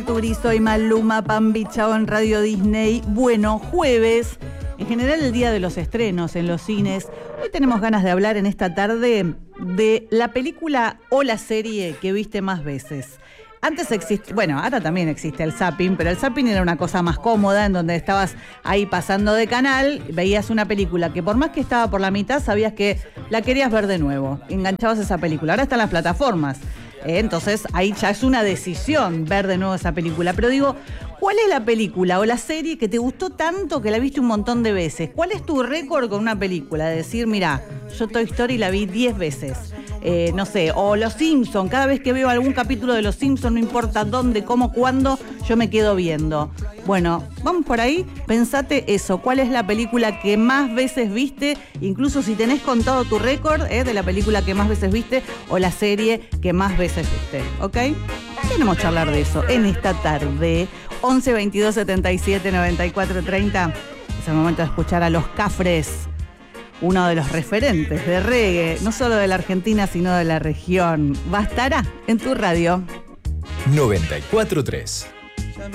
Turi, soy Maluma Pambichao en Radio Disney. Bueno, jueves, en general el día de los estrenos en los cines. Hoy tenemos ganas de hablar en esta tarde de la película o la serie que viste más veces. Antes existía, bueno, ahora también existe el zapping, pero el zapping era una cosa más cómoda, en donde estabas ahí pasando de canal, veías una película que por más que estaba por la mitad, sabías que la querías ver de nuevo, enganchabas esa película. Ahora están las plataformas, entonces ahí ya es una decisión ver de nuevo esa película. Pero digo, ¿cuál es la película o la serie que te gustó tanto que la viste un montón de veces? ¿Cuál es tu récord con una película? De decir, mira, yo Toy Story la vi 10 veces. No sé, o Los Simpson, cada vez que veo algún capítulo de Los Simpson, no importa dónde, cómo, cuándo, yo me quedo viendo. Bueno, vamos por ahí, pensate eso, ¿cuál es la película que más veces viste? Incluso si tenés contado tu récord de la película que más veces viste o la serie que más veces viste, ¿ok? Queremos charlar de eso en esta tarde. 11 22 77 94 30. Es el momento de escuchar a Los Cafres, uno de los referentes de reggae, no solo de la Argentina, sino de la región. Bastará en tu radio. 94.3